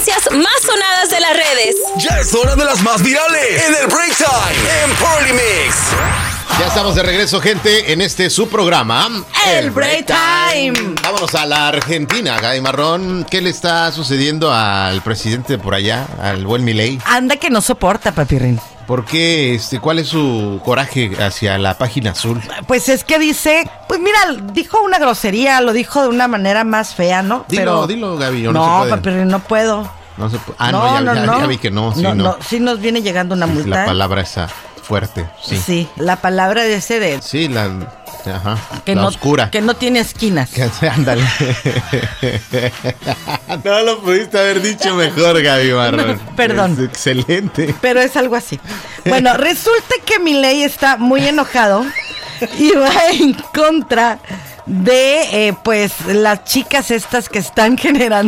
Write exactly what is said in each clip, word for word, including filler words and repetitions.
noticias más sonadas de las redes. Ya es hora de las más virales en el Break Time en Party Mix. Ya estamos de regreso, gente, en este su programa, El Break Time. Vámonos a la Argentina, Gaby Marrón. ¿Qué le está sucediendo al presidente por allá, al buen Milei? Anda que no soporta, Papirrín. ¿Por qué? Este, ¿cuál es su coraje hacia la página azul? Pues es que dice, pues mira, dijo una grosería, lo dijo de una manera más fea, ¿no? Dilo, Pero, dilo, Gaby. No, no, no Papirrín, no puedo. No se puede. Ah, no, no, ya, ya, ya vi que no. Sí, no, no. no, sí nos viene llegando una multa. La palabra esa fuerte, sí. Sí, la palabra de ese de... Sí, la... Ajá, que la no, oscura. Que no tiene esquinas. Ándale. No lo pudiste haber dicho mejor, Gaby Marrón. Perdón. Es excelente. Pero es algo así. Bueno, resulta que Milei está muy enojado y va en contra de, eh, pues, las chicas estas que están generando...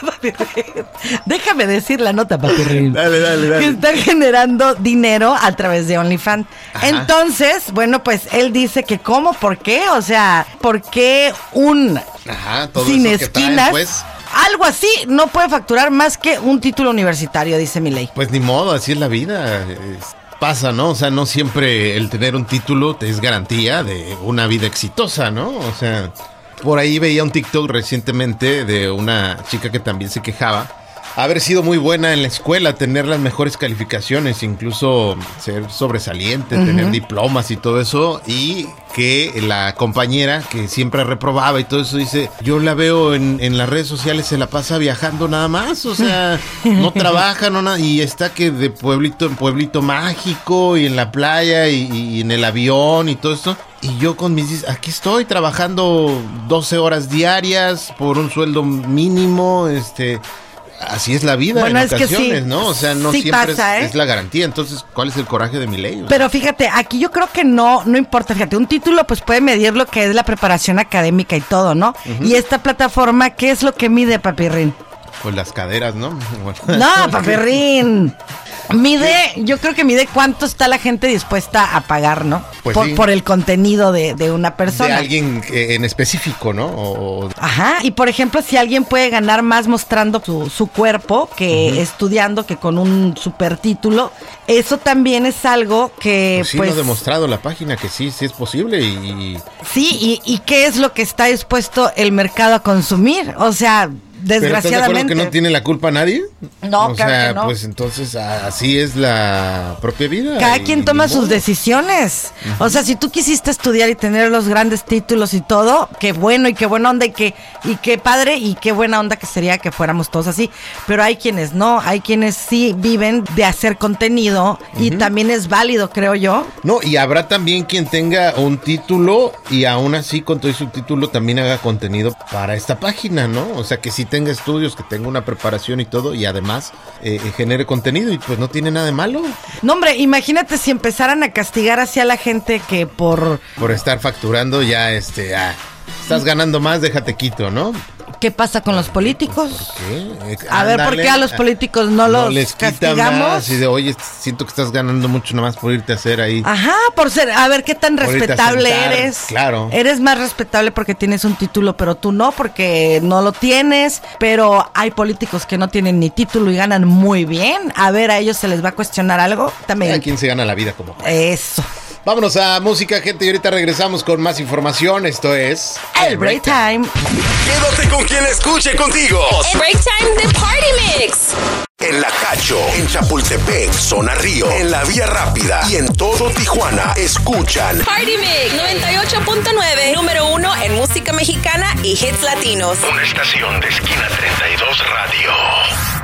Déjame decir la nota, Papirrín. Dale, dale, dale. Que están generando dinero a través de OnlyFans. Ajá. Entonces, bueno, pues, él dice que ¿cómo? ¿Por qué? O sea, ¿por qué un Ajá, todo sin eso que esquinas? traen, pues, algo así no puede facturar más que un título universitario, dice Milei. pues ni modo, así es la vida. Es- pasa, ¿no? O sea, no siempre el tener un título te es garantía de una vida exitosa, ¿no? O sea, por ahí veía un TikTok recientemente de una chica que también se quejaba haber sido muy buena en la escuela, tener las mejores calificaciones, incluso ser sobresaliente, uh-huh. tener diplomas y todo eso, y que la compañera que siempre reprobaba y todo eso dice, yo la veo en, en las redes sociales, se la pasa viajando nada más, o sea, no trabaja, no nada, y está que de pueblito en pueblito mágico y en la playa y, y en el avión y todo esto. Y yo con mis... Aquí estoy trabajando doce horas diarias por un sueldo mínimo, este... Así es la vida, bueno, en es ocasiones, que sí, ¿no? O sea, no sí siempre pasa, es, ¿eh? es la garantía. Entonces, ¿cuál es el coraje de Milei? O sea, pero fíjate, aquí yo creo que no, no importa. Fíjate, un título pues puede medir lo que es la preparación académica y todo, ¿no? Uh-huh. Y esta plataforma, ¿qué es lo que mide, Papirrín? Pues las caderas, ¿no? No, Papirrín. Mide, yo creo que mide cuánto está la gente dispuesta a pagar, ¿no? Pues por, sí. por el contenido de, de una persona. De alguien en específico, ¿no? O... Ajá, y por ejemplo, si alguien puede ganar más mostrando su, su cuerpo que uh-huh. estudiando, que con un super título, eso también es algo que... Pues sí, pues, lo ha demostrado la página, que sí, sí es posible y... Sí, y, y ¿qué es lo que está dispuesto el mercado a consumir? O sea... Desgraciadamente. ¿Pero estás de acuerdo que no tiene la culpa nadie? No, o claro sea, que no. Pues entonces así es la propia vida. Cada y, quien toma y sus decisiones. Uh-huh. O sea, si tú quisiste estudiar y tener los grandes títulos y todo, qué bueno y qué buena onda y qué, y qué padre y qué buena onda que sería que fuéramos todos así. Pero hay quienes no, hay quienes sí viven de hacer contenido uh-huh. y también es válido, creo yo. No, y habrá también quien tenga un título y aún así con todo su título también haga contenido para esta página, ¿no? O sea, que sí tenga estudios, que tenga una preparación y todo, y además eh, genere contenido, y pues no tiene nada de malo. No, hombre, imagínate si empezaran a castigar así a la gente que por... Por estar facturando ya, este, ah, estás ganando más, déjate quito, ¿no? ¿Qué pasa con los políticos? ¿Por qué? Eh, a ver, ¿por qué a los políticos no, no los les castigamos? Más y de, oye, siento que estás ganando mucho nada más por irte a hacer ahí. Ajá, por ser, a ver, ¿qué tan por respetable sentar, eres? Claro. Eres más respetable porque tienes un título, pero tú no, porque no lo tienes. Pero hay políticos que no tienen ni título y ganan muy bien. A ver, ¿a ellos se les va a cuestionar algo? También. ¿A quién se gana la vida como? Eso. Vámonos a música, gente, y ahorita regresamos con más información. Esto es... El Break Time. Quédate con quien escuche contigo. El Break Time de Party Mix. En La Cacho, en Chapultepec, Zona Río, en La Vía Rápida y en todo Tijuana, escuchan Party Mix noventa y ocho punto nueve, número uno en música mexicana y hits latinos. Una estación de Esquina treinta y dos Radio.